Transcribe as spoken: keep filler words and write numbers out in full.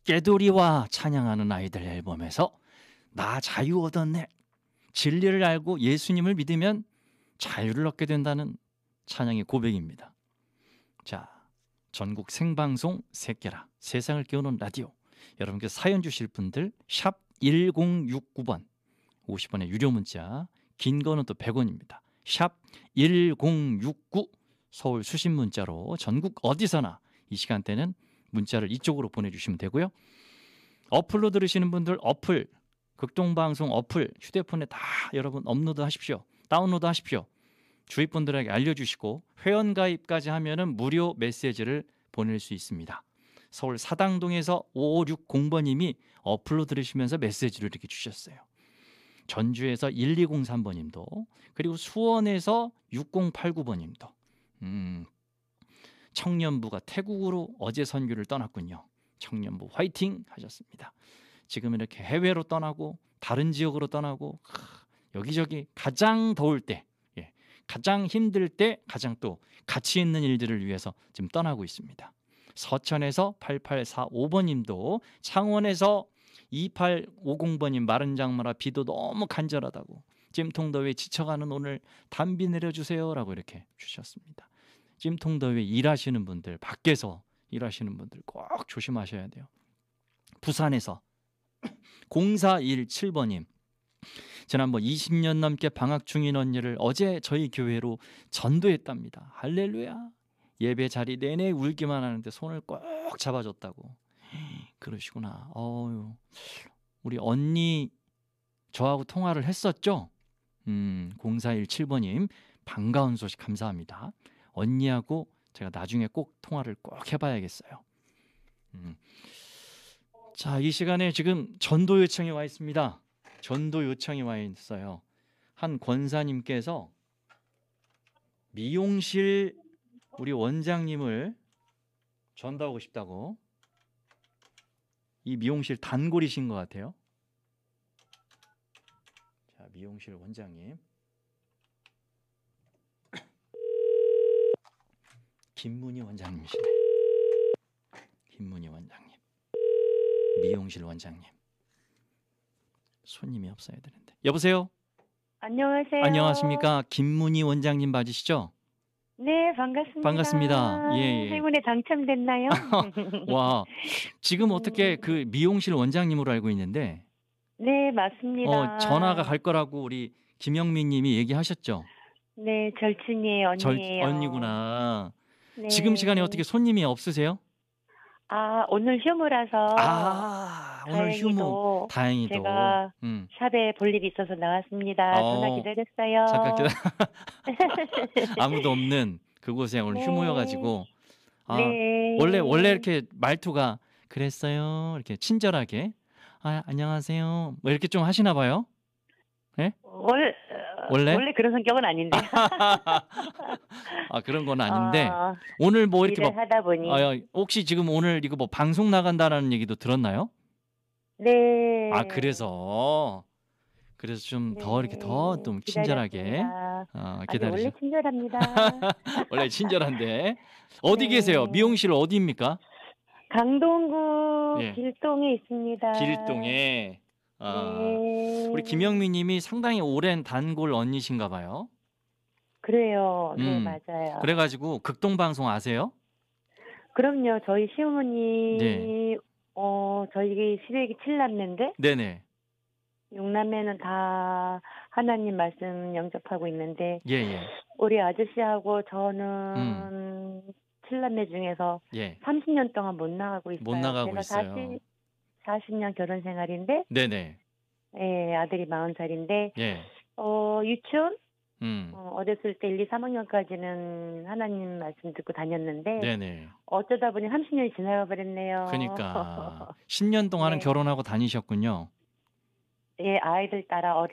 깨돌이와 찬양하는 아이들 앨범에서 나 자유 얻었네. 진리를 알고 예수님을 믿으면 자유를 얻게 된다는 찬양의 고백입니다. 자, 전국 생방송 새끼라 세상을 깨우는 라디오. 여러분께 사연 주실 분들 샵 일공육구 번 오십 원의 유료 문자, 긴 거는 또 백 원입니다. 샵 일공육구 서울 수신 문자로 전국 어디서나 이 시간대는 문자를 이쪽으로 보내주시면 되고요. 어플로 들으시는 분들 어플, 극동방송 어플 휴대폰에 다 여러분 업로드 하십시오. 다운로드 하십시오. 주위 분들에게 알려주시고 회원가입까지 하면은 무료 메시지를 보낼 수 있습니다. 서울 사당동에서 오오육공 번님이 어플로 들으시면서 메시지를 이렇게 주셨어요. 전주에서 일이공삼 번님도, 그리고 수원에서 육공팔구 번님도. 음, 청년부가 태국으로 어제 선교를 떠났군요. 청년부 화이팅 하셨습니다. 지금 이렇게 해외로 떠나고 다른 지역으로 떠나고 여기저기 가장 더울 때, 예, 가장 힘들 때 가장 또 가치 있는 일들을 위해서 지금 떠나고 있습니다. 서천에서 팔팔사오 번님도, 창원에서 이팔오공 번님 마른 장마라 비도 너무 간절하다고 찜통더위에 지쳐가는 오늘 단비 내려주세요 라고 이렇게 주셨습니다. 찜통더위에 일하시는 분들, 밖에서 일하시는 분들 꼭 조심하셔야 돼요. 부산에서 공사일칠 번님, 지난번 이십 년 넘게 방학 중인 언니를 어제 저희 교회로 전도했답니다. 할렐루야. 예배 자리 내내 울기만 하는데 손을 꼭 잡아줬다고. 그러시구나. 어유, 우리 언니 저하고 통화를 했었죠? 음, 공사일칠 번님 반가운 소식 감사합니다. 언니하고 제가 나중에 꼭 통화를 꼭 해봐야겠어요. 음. 자, 이 시간에 지금 전도 요청이 와 있습니다. 전도 요청이 와 있어요. 한 권사님께서 미용실 우리 원장님을 전도하고 싶다고. 이 미용실 단골이신 것 같아요. 자, 미용실 원장님 김문희 원장님이시네. 김문희 원장님, 미용실 원장님. 손님이 없어야 되는데. 여보세요? 안녕하세요. 안녕하십니까? 김문희 원장님 맞으시죠? 네, 반갑습니다. 반갑습니다. 예, 예. 행운에 당첨됐나요? 와, 지금 어떻게 그 미용실 원장님으로 알고 있는데, 네, 맞습니다. 어, 전화가 갈 거라고 우리 김영민 님이 얘기하셨죠? 네, 절친이에요, 절, 언니예요. 언니구나. 네. 지금 시간에 어떻게 손님이 없으세요? 아, 오늘 휴무라서. 아, 오늘 휴무. 다행히도. 제가 음. 샵에 볼 일이 있어서 나왔습니다. 어, 전화 기다렸어요. 잠깐 기다려. 아무도 없는 그곳에 오늘 네. 휴무여가지고. 아, 네. 원래 원래 이렇게 말투가 그랬어요. 이렇게 친절하게. 아, 안녕하세요. 뭐 이렇게 좀 하시나 봐요. 네? 월, 원래? 원래 그런 성격은 아닌데. 아, 그런 건 아닌데. 어, 오늘 뭐 이렇게 일을 뭐, 하다 보니. 아, 혹시 지금 오늘 이거 뭐 방송 나간다라는 얘기도 들었나요? 네. 아, 그래서 그래서 좀 더 네, 이렇게 더 좀 친절하게 기다렸습니다. 어, 아니, 원래 기다리시. 친절합니다. 원래 친절한데 어디 네. 계세요? 미용실 어디입니까? 강동구 예. 길동에 있습니다. 길동에. 아, 네. 우리 김영민님이 상당히 오랜 단골 언니신가 봐요. 그래요. 네, 음, 맞아요. 그래가지고 극동방송 아세요? 그럼요. 저희 시어머니, 네. 어, 저희 시댁이 칠남매인데, 네네. 육남매는 다 하나님 말씀 영접하고 있는데, 예예. 우리 아저씨하고 저는 음. 칠남매 중에서 예. 삼십 년 동안 못 나가고 있어요. 못 나가고 제가 있어요. 사십, 사십 년 결혼 생활인데, 네네. 예, 아들이 마흔 살인데, 예. 어, 유치원? 음. 어, 어렸을 때 일, 이, 삼 학년까지는 하나님 말씀 듣고 다녔는데, 네네. 어쩌다 보니 삼십 년이 지나가 버렸네요. 그러니까 십 년 동안은 네. 결혼하고 다니셨군요. 예, 아이들 따라 어린